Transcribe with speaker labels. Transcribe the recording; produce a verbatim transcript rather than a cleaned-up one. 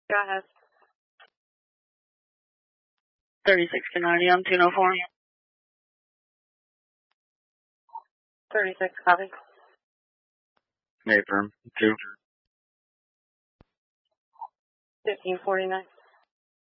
Speaker 1: Go ahead. thirty-six to ninety on two oh four. thirty-six, copy.
Speaker 2: Affirm, two.
Speaker 1: fifteen forty-nine.